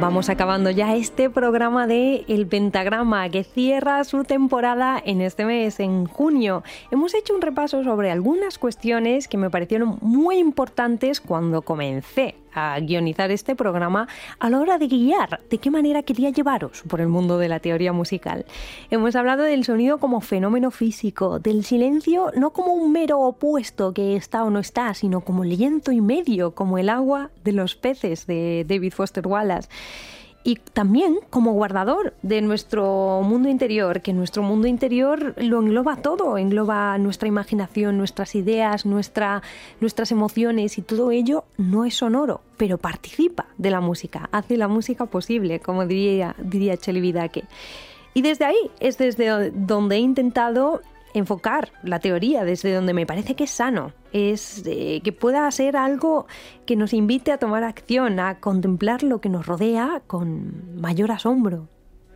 vamos acabando ya este programa de El Pentagrama, que cierra su temporada en este mes, en junio. Hemos hecho un repaso sobre algunas cuestiones que me parecieron muy importantes cuando comencé a guionizar este programa a la hora de guiar de qué manera quería llevaros por el mundo de la teoría musical. Hemos hablado del sonido como fenómeno físico, del silencio no como un mero opuesto que está o no está, sino como lienzo y medio, como el agua de los peces de David Foster Wallace. Y también como guardador de nuestro mundo interior, que nuestro mundo interior lo engloba todo, engloba nuestra imaginación, nuestras ideas, nuestras emociones, y todo ello no es sonoro, pero participa de la música, hace la música posible, como diría Cheli Vidake. Y desde ahí es desde donde he intentado enfocar la teoría, desde donde me parece que es sano, es que pueda ser algo que nos invite a tomar acción, a contemplar lo que nos rodea con mayor asombro.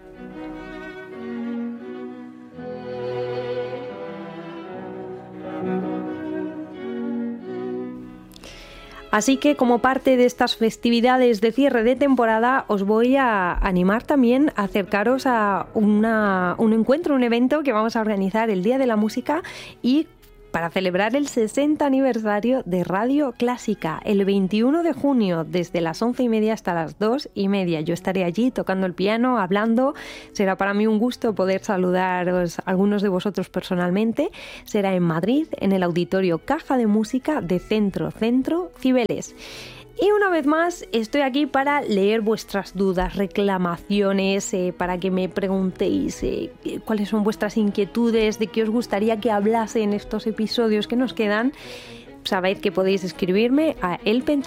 Así que, como parte de estas festividades de cierre de temporada, os voy a animar también a acercaros a un encuentro, un evento que vamos a organizar el Día de la Música, y para celebrar el 60 aniversario de Radio Clásica, el 21 de junio, desde las 11:30 hasta las 2:30. Yo estaré allí tocando el piano, hablando. Será para mí un gusto poder saludaros a algunos de vosotros personalmente. Será en Madrid, en el Auditorio Caja de Música de Centro Cibeles. Y una vez más estoy aquí para leer vuestras dudas, reclamaciones, para que me preguntéis cuáles son vuestras inquietudes, de qué os gustaría que hablase en estos episodios que nos quedan. Sabéis que podéis escribirme a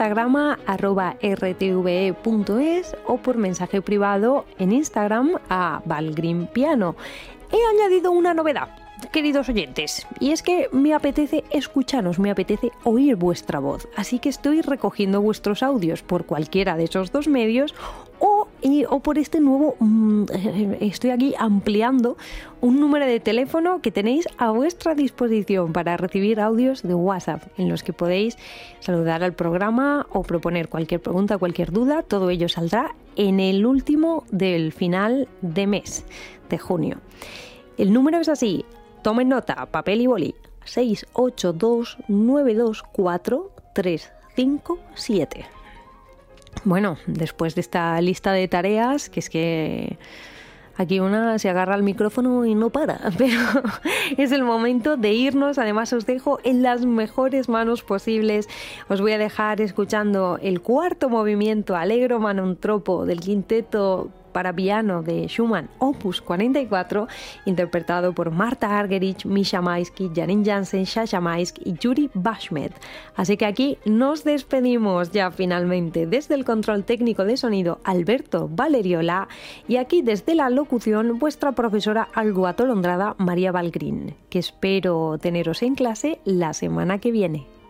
elpentagrama@rtve.es o por mensaje privado en Instagram a valgrimpiano. He añadido una novedad, queridos oyentes, y es que me apetece escucharos, me apetece oír vuestra voz, así que estoy recogiendo vuestros audios por cualquiera de esos dos medios o por este nuevo, estoy aquí ampliando un número de teléfono que tenéis a vuestra disposición para recibir audios de WhatsApp en los que podéis saludar al programa o proponer cualquier pregunta, cualquier duda. Todo ello saldrá en el último del final de mes de junio. El número es así. Tomen nota, papel y boli: 682-924-357. Bueno, después de esta lista de tareas, que es que aquí una se agarra al micrófono y no para, pero es el momento de irnos. Además, os dejo en las mejores manos posibles. Os voy a dejar escuchando el cuarto movimiento Allegro Manon Troppo del quinteto para piano de Schumann, Opus 44, interpretado por Marta Argerich, Misha Maisky, Janine Jansen, Sasha Maisk y Yuri Bashmet. Así que aquí nos despedimos ya finalmente. Desde el control técnico de sonido, Alberto Valeriola, y aquí desde la locución, vuestra profesora algo atolondrada, María Valgrín, que espero teneros en clase la semana que viene.